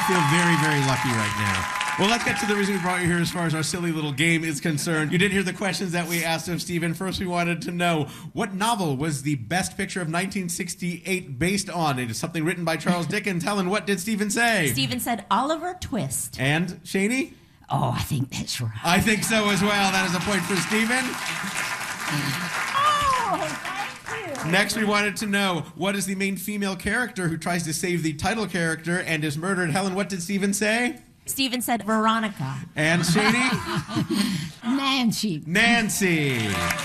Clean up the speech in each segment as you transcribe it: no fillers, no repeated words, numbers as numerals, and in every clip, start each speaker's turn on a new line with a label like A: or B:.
A: feel very, very lucky right now. Well, let's get to the reason we brought you here as far as our silly little game is concerned. You did hear the questions that we asked of Stephen. First, we wanted to know, what novel was the best picture of 1968 based on? It is something written by Charles Dickens. Helen, what did Stephen say?
B: Stephen said Oliver Twist.
A: And Shani?
C: Oh, I think that's right.
A: I think so as well. That is a point for Stephen.
B: Oh, thank you.
A: Next, we wanted to know, what is the main female character who tries to save the title character and is murdered? Helen, what did Stephen say?
B: Stephen said Veronica.
A: And Shani?
C: Nancy.
A: Nancy.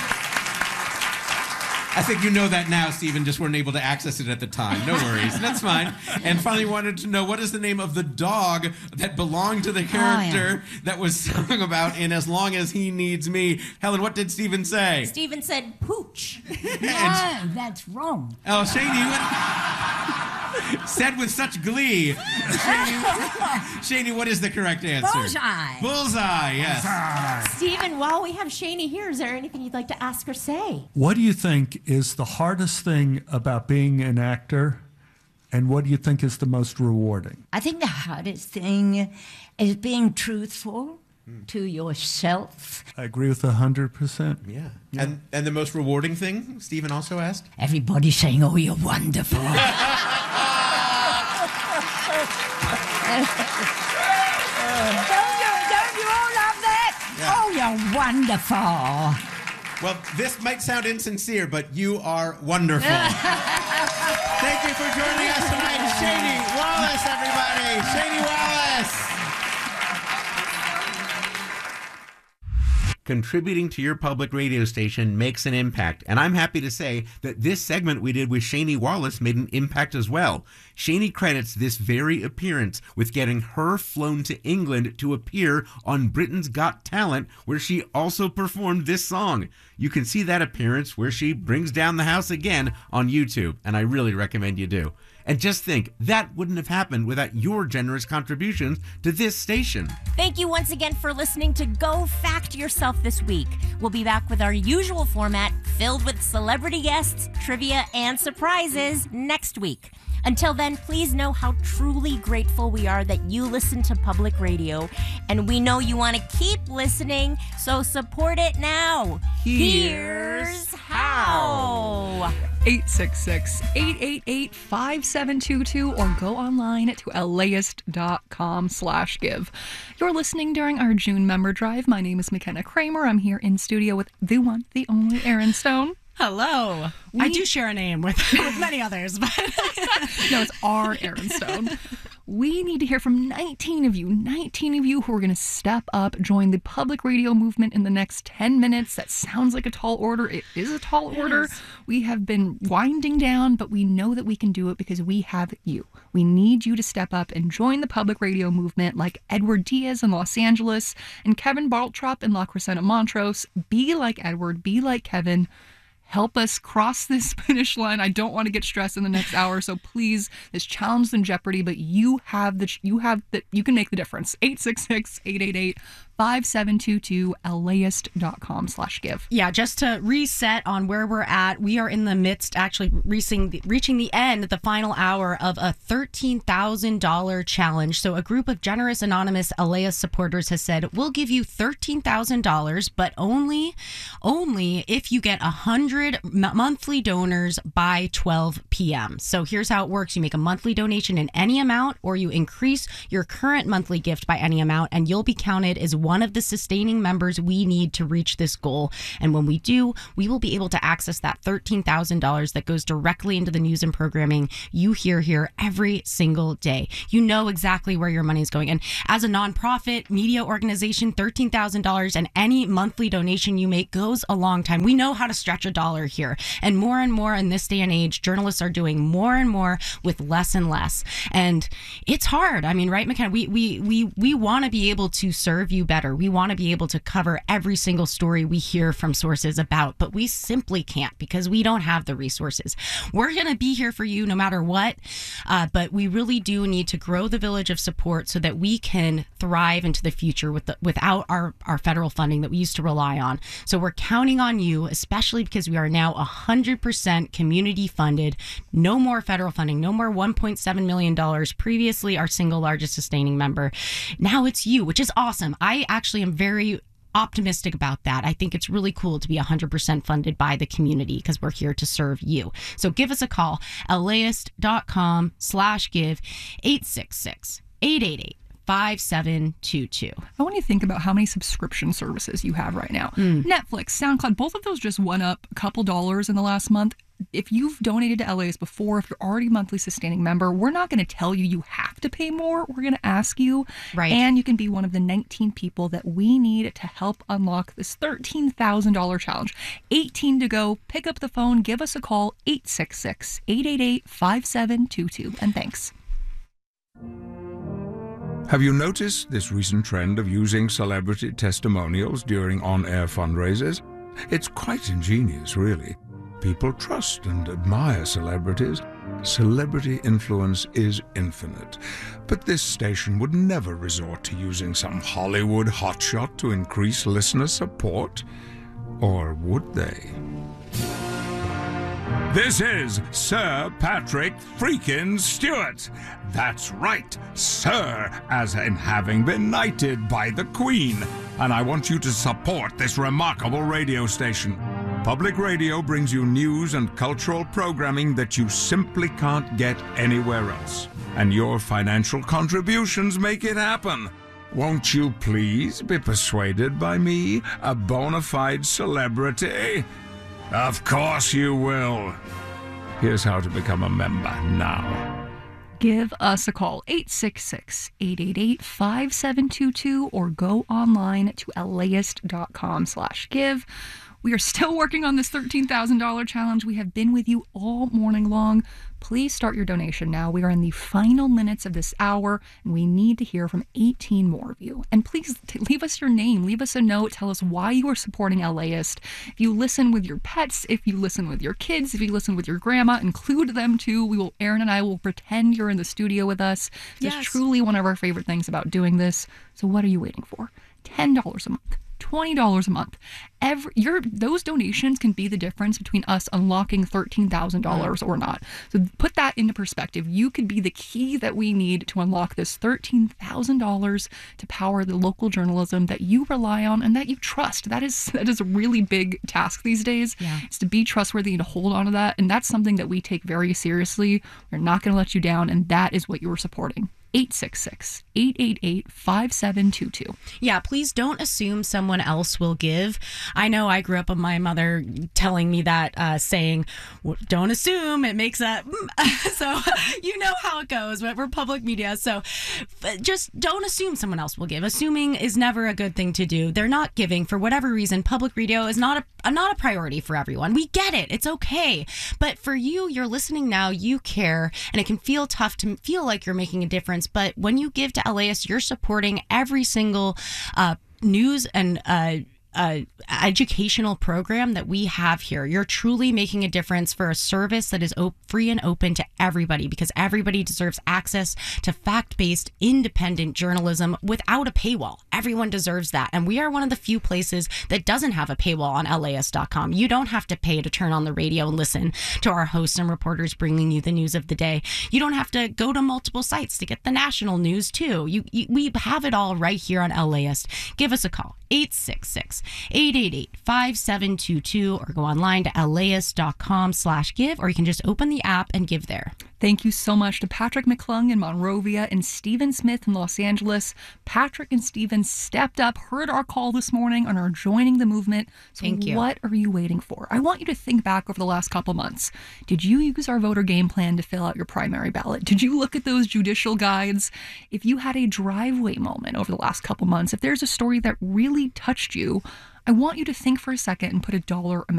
A: I think you know that now, Stephen, just weren't able to access it at the time. No worries. That's fine. And finally wanted to know, what is the name of the dog that belonged to the character that was sung about in As Long As He Needs Me? Helen, what did Stephen say?
B: Stephen said Pooch.
C: No, that's wrong.
A: Oh, Shani, said with such glee. Shani, what is the correct answer?
C: Bullseye.
A: Bullseye, yes.
B: Stephen, while we have Shani here, is there anything you'd like to ask or say?
D: What do you think is the hardest thing about being an actor, and what do you think is the most rewarding?
C: I think the hardest thing is being truthful to yourself.
D: I agree with 100%.
A: Yeah. And the most rewarding thing, Stephen also asked?
C: Everybody's saying, oh, you're wonderful. Don't you all love that?
A: Yeah.
C: Oh, you're wonderful.
A: Well, this might sound insincere, but you are wonderful. Thank you for joining us tonight. Shani Wallace, everybody. Shani Wallace. Contributing to your public radio station makes an impact, and I'm happy to say that this segment we did with Shani Wallace made an impact as well. Shani credits this very appearance with getting her flown to England to appear on Britain's Got Talent, where she also performed this song. You can see that appearance where she brings down the house again on YouTube, and I really recommend you do. And just think, that wouldn't have happened without your generous contributions to this station.
B: Thank you once again for listening to Go Fact Yourself this week. We'll be back with our usual format filled with celebrity guests, trivia, and surprises next week. Until then, please know how truly grateful we are that you listen to public radio, and we know you want to keep listening, so support it now. Here's how.
E: 866-888-5722 or go online to LAist.com/give. You're listening during our June member drive. My name is McKenna Kramer. I'm here in studio with the one, the only Erin Stone.
F: Hello. I do share a name with many others, but
E: no, it's our Erin Stone. We need to hear from 19 of you who are going to step up, join the public radio movement in the next 10 minutes. That sounds like a tall order. It is a tall order. We have been winding down, but we know that we can do it because we have you. We need you to step up and join the public radio movement like Edward Diaz in Los Angeles and Kevin Bartltrop in La Crescenta, Montrose. Be like Edward, be like Kevin. Help us cross this finish line. I don't want to get stressed in the next hour, so please, this challenge is in jeopardy, but you can make the difference. 866-888-5722, LAist.com/give.
F: yeah, just to reset on where we're at, we are in the midst, actually reaching the end, the final hour of a $13,000 challenge. So a group of generous anonymous LAist supporters has said, we'll give you $13,000, but only if you get 100 monthly donors by 12 p.m. So here's how it works. You make a monthly donation in any amount, or you increase your current monthly gift by any amount, and you'll be counted as one of the sustaining members we need to reach this goal. And when we do, we will be able to access that $13,000 that goes directly into the news and programming you hear here every single day. You know exactly where your money is going. And as a nonprofit media organization, $13,000 and any monthly donation you make goes a long time. We know how to stretch a dollar here. And more in this day and age, journalists are doing more and more with less and less. And it's hard. I mean, right, McKenna? We want to be able to serve you better. We want to be able to cover every single story we hear from sources about, but we simply can't because we don't have the resources. We're going to be here for you no matter what, but we really do need to grow the village of support so that we can thrive into the future without our federal funding that we used to rely on. So we're counting on you, especially because we are now 100% community funded. No more federal funding, no more $1.7 million. Previously, our single largest sustaining member. Now it's you, which is awesome. I actually am very optimistic about that. I think it's really cool to be 100% funded by the community because we're here to serve you. So give us a call, LAist.com/give, 866-888-5722.
E: I want you to think about how many subscription services you have right now. Netflix, SoundCloud, both of those just went up a couple dollars in the last month. If you've donated to LAist before, if you're already a monthly sustaining member, we're not going to tell you you have to pay more. We're going to ask you.
F: Right.
E: And you can be one of the 19 people that we need to help unlock this $13,000 challenge. 18 to go. Pick up the phone. Give us a call. 866-888-5722. And thanks.
G: Have you noticed this recent trend of using celebrity testimonials during on-air fundraisers? It's quite ingenious, really. People trust and admire celebrities. Celebrity influence is infinite. But this station would never resort to using some Hollywood hotshot to increase listener support. Or would they? This is Sir Patrick freaking Stewart. That's right, Sir, as in having been knighted by the Queen. And I want you to support this remarkable radio station. Public radio brings you news and cultural programming that you simply can't get anywhere else. And your financial contributions make it happen. Won't you please be persuaded by me, a bona fide celebrity? Of course you will. Here's how to become a member now.
E: Give us a call, 866-888-5722, or go online to LAist.com/give. We are still working on this $13,000 challenge. We have been with you all morning long. Please start your donation now. We are in the final minutes of this hour, and we need to hear from 18 more of you. And please leave us your name. Leave us a note. Tell us why you are supporting LAist. If you listen with your pets, if you listen with your kids, if you listen with your grandma, include them too. Aaron and I will pretend you're in the studio with us. This is truly one of our favorite things about doing this. So what are you waiting for? $10 a month. $20 a month. Those donations can be the difference between us unlocking $13,000 or not. So put that into perspective. You could be the key that we need to unlock this $13,000 to power the local journalism that you rely on and that you trust. That is a really big task these days. Yeah. It's to be trustworthy and to hold on to that. And that's something that we take very seriously. We're not going to let you down. And that is what you're supporting. 866-888-5722.
F: Yeah, please don't assume someone else will give. I know I grew up with my mother telling me that, saying, don't assume, it makes a... So you know how it goes, but we're public media. So just don't assume someone else will give. Assuming is never a good thing to do. They're not giving for whatever reason. Public radio is not a priority for everyone. We get it. It's okay. But for you, you're listening now, you care, and it can feel tough to feel like you're making a difference. But when you give to LAist, you're supporting every single news and educational program that we have here. You're truly making a difference for a service that is free and open to everybody, because everybody deserves access to fact-based, independent journalism without a paywall. Everyone deserves that. And we are one of the few places that doesn't have a paywall on LAist.com. You don't have to pay to turn on the radio and listen to our hosts and reporters bringing you the news of the day. You don't have to go to multiple sites to get the national news too. We have it all right here on LAist. Give us a call, 866-888-5722, or go online to LAist.com/give, or you can just open the app and give there.
E: Thank you so much to Patrick McClung in Monrovia and Stephen Smith in Los Angeles. Patrick and Stephen stepped up, heard our call this morning, and are joining the movement. So
F: Thank you.
E: What are you waiting for? I want you to think back over the last couple months. Did you use our voter game plan to fill out your primary ballot? Did you look at those judicial guides? If you had a driveway moment over the last couple months, if there's a story that really touched you, I want you to think for a second and put a dollar amount